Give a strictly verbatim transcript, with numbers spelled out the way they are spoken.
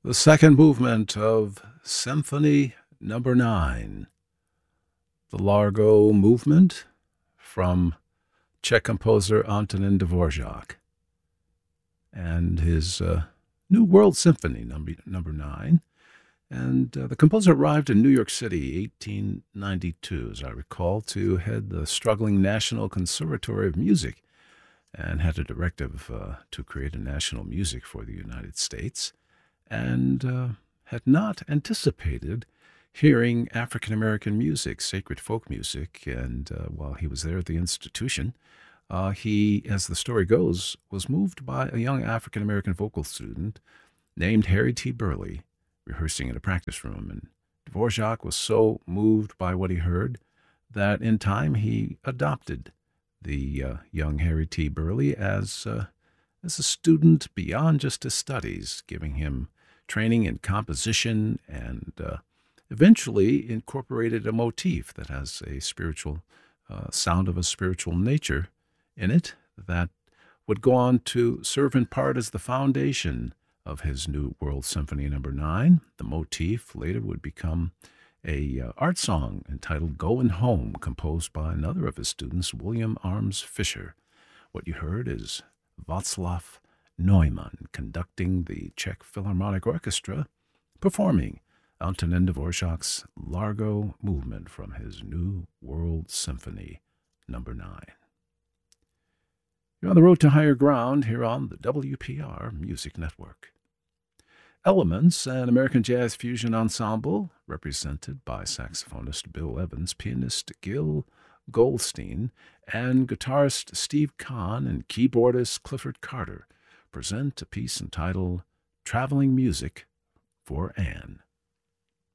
The second movement of Symphony Number Nine, the Largo Movement from Czech composer Antonin Dvorak, and his uh, New World Symphony Number Number Nine. And uh, the composer arrived in New York City, eighteen ninety-two, as I recall, to head the struggling National Conservatory of Music, and had a directive uh, to create a national music for the United States, and uh, had not anticipated hearing African American music, sacred folk music. And uh, while he was there at the institution, uh, he, as the story goes, was moved by a young African American vocal student named Harry T. Burleigh, rehearsing in a practice room. And Dvorak was so moved by what he heard that in time he adopted the uh, young Harry T. Burleigh as, uh, as a student beyond just his studies, giving him training in composition, and uh, eventually incorporated a motif that has a spiritual uh, sound of a spiritual nature in it that would go on to serve in part as the foundation of his New World Symphony Number Nine. The motif later would become a uh, art song entitled Goin' Home, composed by another of his students, William Arms Fisher. What you heard is Václav Neumann conducting the Czech Philharmonic Orchestra, performing Antonin Dvorak's Largo Movement from his New World Symphony Number Nine. You're on the road to higher ground here on the W P R Music Network. Elements, an American jazz fusion ensemble represented by saxophonist Bill Evans, pianist Gil Goldstein, and guitarist Steve Kahn and keyboardist Clifford Carter, present a piece entitled Traveling Music for Anne.